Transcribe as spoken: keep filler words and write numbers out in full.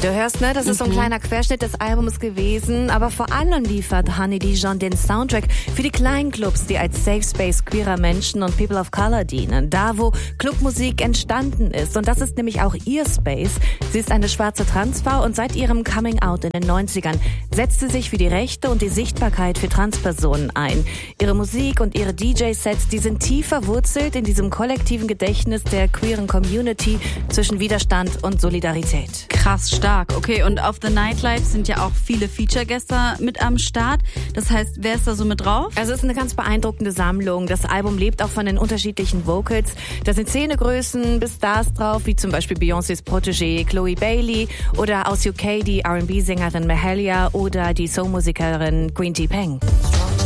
du hörst, ne, das ist so ein Mhm. kleiner Querschnitt des Albums gewesen, aber vor allem liefert Honey Dijon den Soundtrack für die kleinen Clubs, die als Safe Space queerer Menschen und People of Color dienen. Da, wo Clubmusik entstanden ist. Und das ist nämlich auch ihr Space. Sie ist eine schwarze Transfrau und seit ihrem Coming-out in den neunzigern setzt sie sich für die Rechte und die Sichtbarkeit für Transpersonen ein. Ihre Musik und ihre D J-Sets, die sind tief verwurzelt in diesem kollektiven Gedächtnis der queeren Community zwischen Widerstand und Solidarität. Krass stark. Okay, und auf The Nightlife sind ja auch viele Feature-Gäste mit am Start. Das heißt, wer ist da so mit drauf? Also es ist eine ganz beeindruckende Sammlung. Das Album lebt auch von den unterschiedlichen Vocals. Da sind Szenegrößen bis Stars drauf, wie zum Beispiel Beyoncés Protégé Chloe Bailey oder aus U K die R and B-Sängerin Mahalia oder die Soul-Musikerin Queen T. Peng.